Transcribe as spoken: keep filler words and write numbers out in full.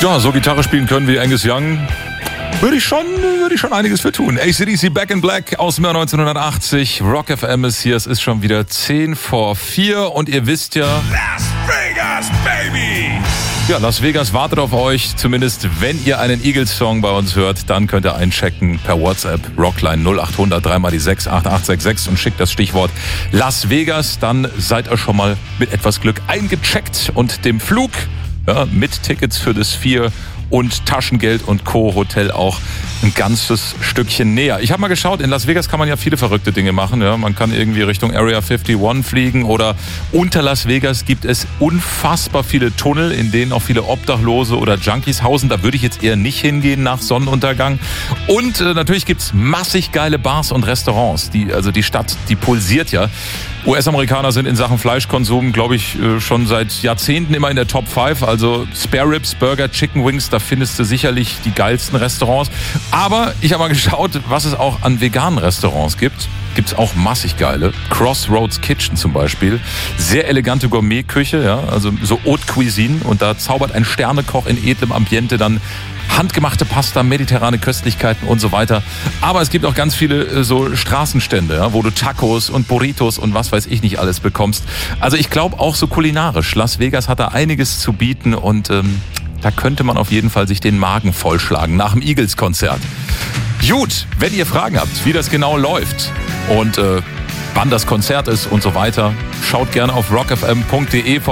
Ja, so Gitarre spielen können wie Angus Young. Würde ich schon, würde ich schon einiges für tun. A C D C Back in Black aus dem Jahr neunzehnhundertachtzig. Rock F M ist hier. Es ist schon wieder zehn vor vier und ihr wisst ja... Las Vegas, Baby! Ja, Las Vegas wartet auf euch. Zumindest wenn ihr einen Eagles-Song bei uns hört, dann könnt ihr einchecken per WhatsApp. Rockline null acht hundert drei mal die sechs acht acht sechs sechs und schickt das Stichwort Las Vegas. Dann seid ihr schon mal mit etwas Glück eingecheckt und dem Flug, ja, mit Tickets für das Vier und Taschengeld und Co. Hotel auch ein ganzes Stückchen näher. Ich habe mal geschaut, in Las Vegas kann man ja viele verrückte Dinge machen. Ja, man kann irgendwie Richtung Area einundfünfzig fliegen oder unter Las Vegas gibt es unfassbar viele Tunnel, in denen auch viele Obdachlose oder Junkies hausen. Da würde ich jetzt eher nicht hingehen nach Sonnenuntergang. Und äh, natürlich gibt's massig geile Bars und Restaurants. Die, also die Stadt, die pulsiert ja. U S-Amerikaner sind in Sachen Fleischkonsum, glaube ich, schon seit Jahrzehnten immer in der Top fünf. Also Spare Ribs, Burger, Chicken Wings, da findest du sicherlich die geilsten Restaurants. Aber ich habe mal geschaut, was es auch an veganen Restaurants gibt. Gibt es auch massig geile. Crossroads Kitchen zum Beispiel. Sehr elegante Gourmetküche, ja, also so Haute Cuisine. Und da zaubert ein Sternekoch in edlem Ambiente dann handgemachte Pasta, mediterrane Köstlichkeiten und so weiter. Aber es gibt auch ganz viele äh, so Straßenstände, ja, wo du Tacos und Burritos und was weiß ich nicht alles bekommst. Also ich glaube auch so kulinarisch. Las Vegas hat da einiges zu bieten und ähm, da könnte man auf jeden Fall sich den Magen vollschlagen nach dem Eagles-Konzert. Gut, wenn ihr Fragen habt, wie das genau läuft und äh, wann das Konzert ist und so weiter, schaut gerne auf rock f m punkt d e